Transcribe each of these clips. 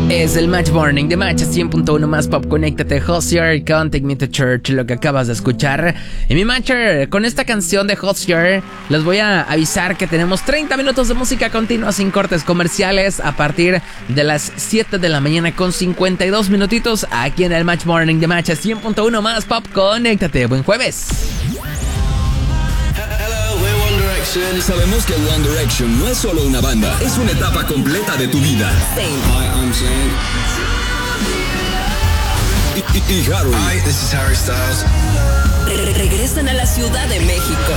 Es el Match Morning de Match 100.1 más pop. Conéctate, Hozier con Take Me to Church, lo que acabas de escuchar. Y mi Matcher, con esta canción de Hozier, les voy a avisar que tenemos 30 minutos de música continua sin cortes comerciales a partir de las 7 de la mañana con 52 minutitos aquí en el Match Morning de Match 100.1 más pop. Conéctate, buen jueves. Sabemos que One Direction no es solo una banda, es una etapa completa de tu vida. Hi, I'm Zayn. Y Harry. Hi, this is Harry Styles. Regresan a la Ciudad de México.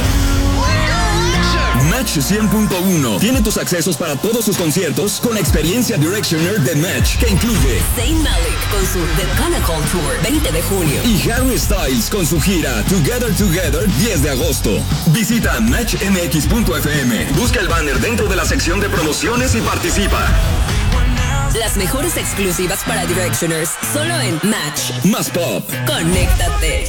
Match 100.1 tiene tus accesos para todos sus conciertos con experiencia Directioner de Match, que incluye Zayn Malik con su The Chronicle Tour 20 de junio y Harry Styles con su gira Together 10 de agosto. Visita matchmx.fm, busca el banner dentro de la sección de promociones y participa. Las mejores exclusivas para Directioners solo en Match. Más pop. Conéctate.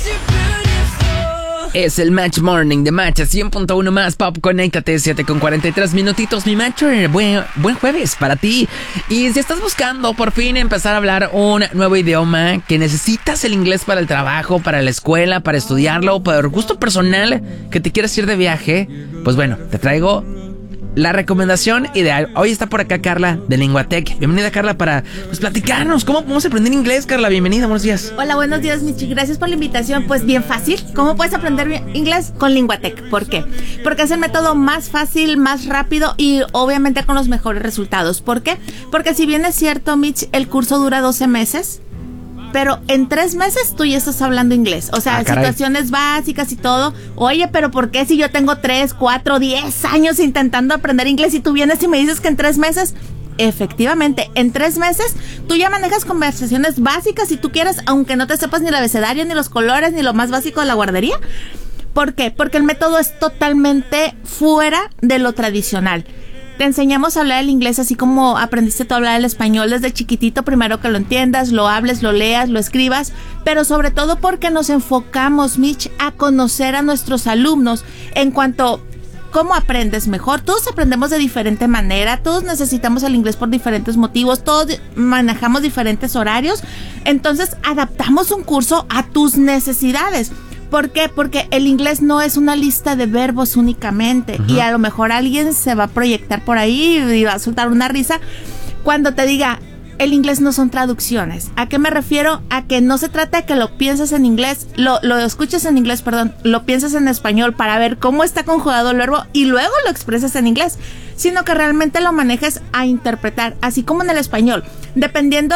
Es el Match Morning de Match 100.1 más pop. Conéctate, 7 con 43 minutitos, mi Matcher. Buen jueves para ti. Y si estás buscando por fin empezar a hablar un nuevo idioma, que necesitas el inglés para el trabajo, para la escuela, para estudiarlo, para gusto personal, que te quieras ir de viaje, pues bueno, te traigo la recomendación ideal. Hoy está por acá Carla de Linguatec. Bienvenida, Carla, para platicarnos cómo podemos aprender inglés. Carla, bienvenida, buenos días. Hola, buenos días, Michi. Gracias por la invitación. Pues bien fácil. ¿Cómo puedes aprender inglés? Con Linguatec. ¿Por qué? Porque es el método más fácil, más rápido y obviamente con los mejores resultados. ¿Por qué? Porque si bien es cierto, Mitch, el curso dura 12 meses, pero en 3 meses tú ya estás hablando inglés. O sea, situaciones básicas y todo. Oye, pero ¿por qué si yo tengo 3, 4, 10 años intentando aprender inglés y tú vienes y me dices que en 3 meses? Efectivamente, en 3 meses tú ya manejas conversaciones básicas si tú quieres, aunque no te sepas ni el abecedario, ni los colores, ni lo más básico de la guardería. ¿Por qué? Porque el método es totalmente fuera de lo tradicional. Te enseñamos a hablar el inglés así como aprendiste tú a hablar el español desde chiquitito, primero que lo entiendas, lo hables, lo leas, lo escribas, pero sobre todo porque nos enfocamos, Mitch, a conocer a nuestros alumnos en cuanto cómo aprendes mejor. Todos aprendemos de diferente manera, todos necesitamos el inglés por diferentes motivos, todos manejamos diferentes horarios, entonces adaptamos un curso a tus necesidades. ¿Por qué? Porque el inglés no es una lista de verbos únicamente. Uh-huh. Y a lo mejor alguien se va a proyectar por ahí y va a soltar una risa cuando te diga, el inglés no son traducciones. ¿A qué me refiero? A que no se trata de que lo pienses en inglés, lo escuches en inglés, lo pienses en español para ver cómo está conjugado el verbo y luego lo expreses en inglés, sino que realmente lo manejes a interpretar, así como en el español. Dependiendo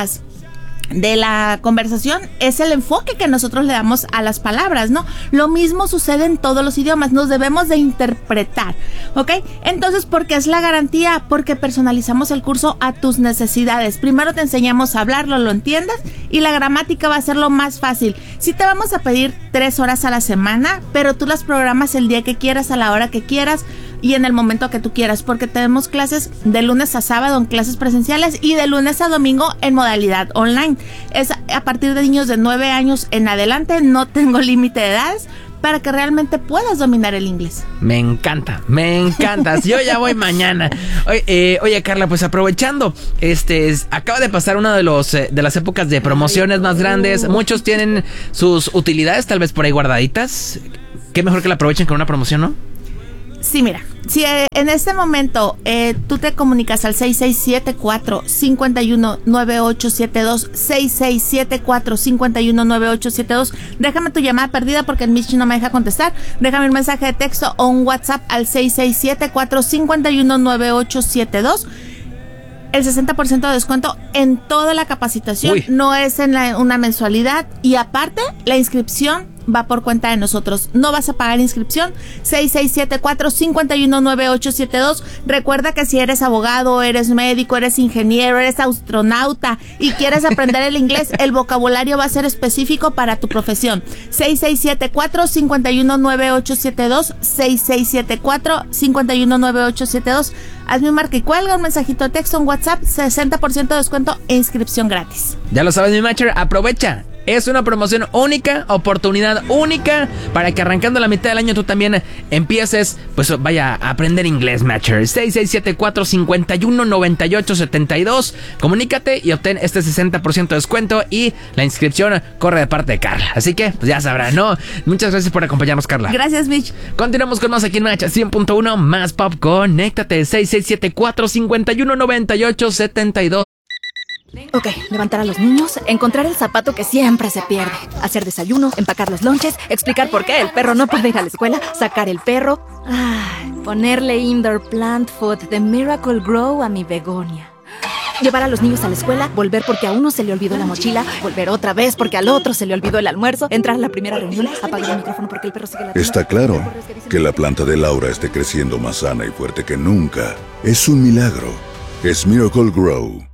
de la conversación es el enfoque que nosotros le damos a las palabras, ¿no? Lo mismo sucede en todos los idiomas, nos debemos de interpretar, ¿ok? Entonces, ¿por qué es la garantía? Porque personalizamos el curso a tus necesidades. Primero te enseñamos a hablarlo, lo entiendas, y la gramática va a ser lo más fácil. Sí te vamos a pedir 3 horas a la semana, pero tú las programas el día que quieras, a la hora que quieras, y en el momento que tú quieras, porque tenemos clases de lunes a sábado en clases presenciales y de lunes a domingo en modalidad online. Es a partir de niños de 9 años en adelante, no tengo límite de edades, para que realmente puedas dominar el inglés. Me encanta. Yo ya voy mañana. Oye, Carla, pues aprovechando, acaba de pasar una de las épocas de promociones más grandes. Muchos tienen sus utilidades tal vez por ahí guardaditas. Qué mejor que la aprovechen con una promoción, ¿no? Sí, mira, si en este momento tú te comunicas al 6674-519872, 6674-519872, déjame tu llamada perdida porque el Michi no me deja contestar, déjame un mensaje de texto o un WhatsApp al 6674-519872. El 60% de descuento en toda la capacitación. Uy. No es en una mensualidad y aparte la inscripción va por cuenta de nosotros. No vas a pagar inscripción. 6674-519872. Recuerda que si eres abogado, eres médico, eres ingeniero, eres astronauta y quieres aprender el inglés, el vocabulario va a ser específico para tu profesión. 6674-519872. 6674-519872. Hazme un marca y cuelga, un mensajito de texto, un WhatsApp, 60% de descuento e inscripción gratis. Ya lo sabes, mi Matcher, aprovecha. Es una promoción única, oportunidad única para que arrancando la mitad del año tú también empieces, pues vaya a aprender inglés, Matcher. 6674-519872. Comunícate y obtén este 60% de descuento y la inscripción corre de parte de Carla. Así que, pues ya sabrán, ¿no? Muchas gracias por acompañarnos, Carla. Gracias, Mitch. Continuamos con más aquí en Match 100.1, más pop, conéctate. 6674-519872. Ok, levantar a los niños, encontrar el zapato que siempre se pierde, hacer desayuno, empacar los lonches, explicar por qué el perro no puede ir a la escuela, sacar el perro, ponerle indoor plant food de Miracle Grow a mi begonia. Llevar a los niños a la escuela, volver porque a uno se le olvidó la mochila, volver otra vez porque al otro se le olvidó el almuerzo, entrar a la primera reunión, apagar el micrófono porque el perro sigue la... Está claro que la planta de Laura esté creciendo más sana y fuerte que nunca. Es un milagro. Es Miracle Grow.